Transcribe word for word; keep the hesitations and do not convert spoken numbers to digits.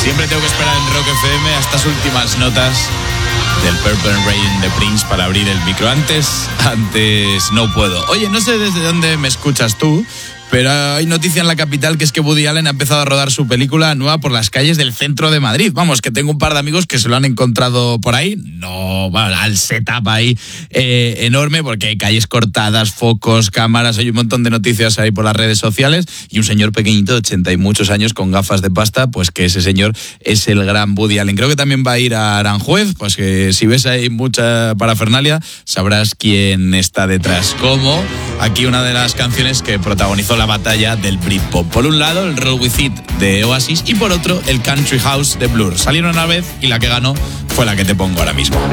Siempre tengo que esperar en Rock F M a estas últimas notas del Purple Rain de Prince para abrir el micro. Antes, antes no puedo. Oye, no sé desde dónde me escuchas tú, pero hay noticia en la capital que es que Woody Allen ha empezado a rodar su película nueva por las calles del centro de Madrid. Vamos, que tengo un par de amigos que se lo han encontrado por ahí. No, bueno, al setup ahí eh, enorme, porque hay calles cortadas, focos, cámaras, hay un montón de noticias ahí por las redes sociales, y un señor pequeñito de ochenta y muchos años con gafas de pasta, pues que ese señor es el gran Woody Allen. Creo que también va a ir a Aranjuez, pues que si ves ahí mucha parafernalia, sabrás quién está detrás. Como aquí una de las canciones que protagonizó la batalla del Britpop. Por un lado, el Roll With It de Oasis, y por otro, el Country House de Blur. Salieron una vez y la que ganó fue la que te pongo ahora mismo.